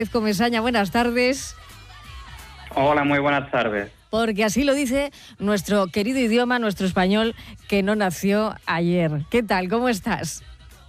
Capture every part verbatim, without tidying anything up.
Comesaña, buenas tardes. Hola, muy buenas tardes. Porque así lo dice nuestro querido idioma, nuestro español, que no nació ayer. ¿Qué tal? ¿Cómo estás?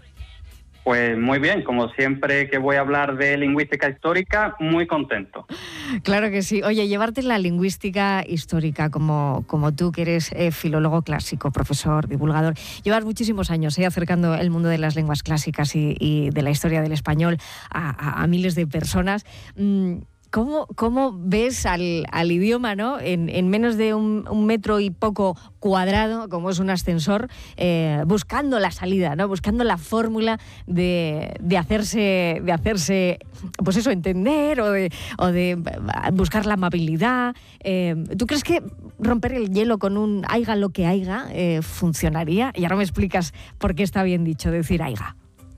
Pues muy bien, como siempre que voy a hablar de lingüística histórica, muy contento. Claro que sí. Oye, llevarte la lingüística histórica, como, como tú, que eres eh, filólogo clásico, profesor, divulgador, llevas muchísimos años eh, acercando el mundo de las lenguas clásicas y, y de la historia del español a, a, a miles de personas. Mm, ¿Cómo, ¿Cómo ves al, al idioma, ¿no? en, en menos de un, un metro y poco cuadrado, como es un ascensor, eh, buscando la salida, ¿no? Buscando la fórmula de, de, hacerse, de hacerse, pues eso, entender o de, o de buscar la amabilidad? Eh, ¿Tú crees que romper el hielo con un aiga lo que aiga eh, funcionaría? Y ahora me explicas por qué está bien dicho decir aiga.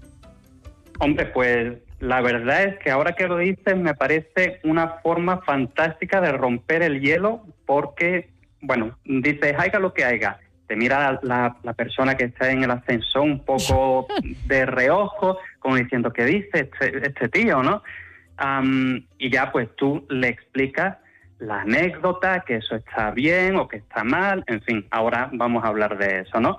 Hombre, pues la verdad es que ahora que lo dices me parece una forma fantástica de romper el hielo porque, bueno, dices, haiga lo que haiga. Te mira la, la persona que está en el ascensor un poco de reojo, como diciendo, ¿qué dice este, este tío, no? Um, y ya pues tú le explicas la anécdota, que eso está bien o que está mal, en fin, ahora vamos a hablar de eso, ¿no?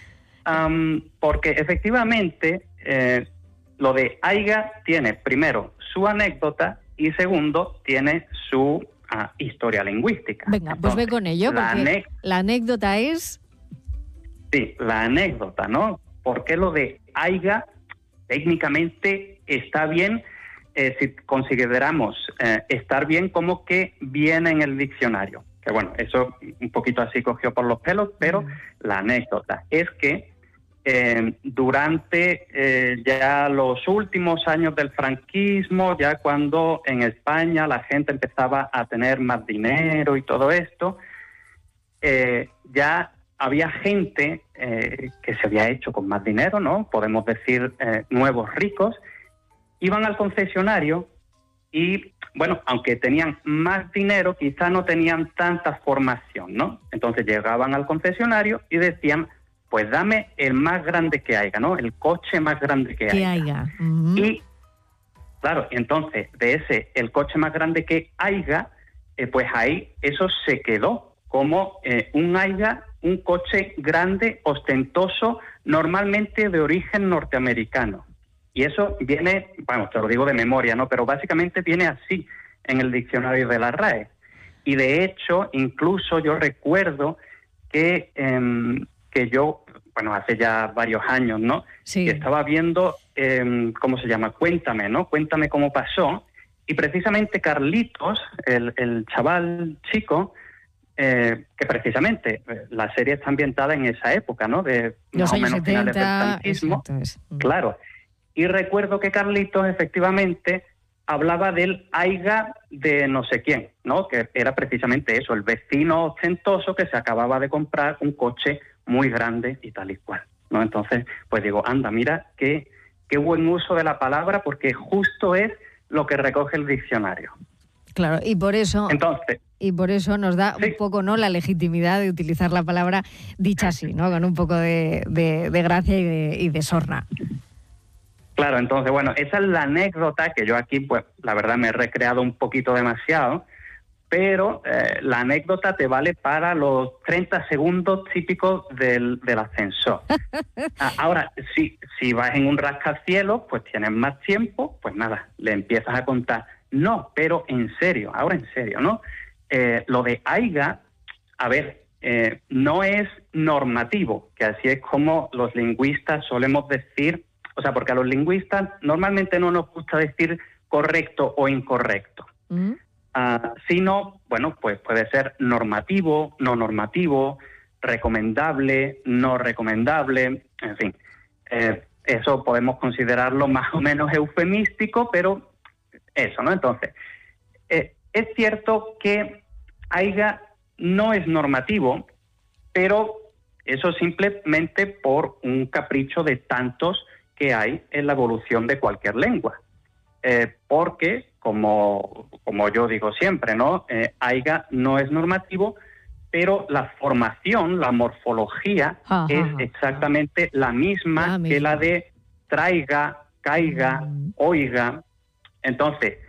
Um, porque efectivamente... Eh, Lo de aiga tiene, primero, su anécdota y, segundo, tiene su uh, historia lingüística. Venga, Entonces, pues ve con ello, la porque ane- la anécdota es... Sí, la anécdota, ¿no? Porque lo de aiga técnicamente está bien eh, si consideramos eh, estar bien como que viene en el diccionario. Que bueno, eso un poquito así cogió por los pelos, pero mm. la anécdota es que Eh, durante eh, ya los últimos años del franquismo, ya cuando en España la gente empezaba a tener más dinero y todo esto, eh, ya había gente eh, que se había hecho con más dinero, ¿no? Podemos decir eh, nuevos ricos, iban al concesionario y, bueno, aunque tenían más dinero, quizá no tenían tanta formación, ¿no? Entonces llegaban al concesionario y decían, pues dame el más grande que haya, ¿no? El coche más grande que, que haya. haya. Uh-huh. Y, claro, entonces, de ese, el coche más grande que haya, eh, pues ahí eso se quedó como eh, un haya, un coche grande, ostentoso, normalmente de origen norteamericano. Y eso viene, bueno, te lo digo de memoria, ¿no? Pero básicamente viene así en el diccionario de la R A E. Y de hecho, incluso yo recuerdo que... Eh, que yo, bueno, hace ya varios años, ¿no? Sí. Que estaba viendo, eh, ¿cómo se llama? Cuéntame, ¿no? Cuéntame cómo pasó. Y precisamente Carlitos, el, el chaval chico, eh, que precisamente eh, la serie está ambientada en esa época, ¿no? De los más o años menos finales del setenta, franquismo. Es. Claro. Y recuerdo que Carlitos, efectivamente, hablaba del aiga de no sé quién, ¿no? Que era precisamente eso, el vecino ostentoso que se acababa de comprar un coche muy grande y tal y cual, ¿no? Entonces, pues digo, anda, mira qué, qué buen uso de la palabra, porque justo es lo que recoge el diccionario. Claro, y por eso, Entonces, y por eso nos da sí. un poco, ¿no?, la legitimidad de utilizar la palabra dicha así, ¿no?, con un poco de, de, de gracia y de, y de sorna. Claro, entonces, bueno, esa es la anécdota que yo aquí, pues, la verdad me he recreado un poquito demasiado, pero eh, la anécdota te vale para los treinta segundos típicos del, del ascensor. Ahora, si, si vas en un rascacielos, pues tienes más tiempo, pues nada, le empiezas a contar. No, pero en serio, ahora en serio, ¿no? Eh, lo de aiga, a ver, eh, no es normativo, que así es como los lingüistas solemos decir, o sea, porque a los lingüistas normalmente no nos gusta decir correcto o incorrecto. ¿Mm? Uh, sino, bueno, pues puede ser normativo, no normativo, recomendable, no recomendable, en fin. Eh, eso podemos considerarlo más o menos eufemístico, pero eso, ¿no? Entonces, eh, es cierto que aiga no es normativo, pero eso simplemente por un capricho de tantos que hay en la evolución de cualquier lengua. Eh, porque, como, como yo digo siempre, ¿no? Eh, aiga no es normativo, pero la formación, la morfología ajá, es exactamente ajá. la misma la que misma. la de traiga, caiga, mm. oiga. Entonces,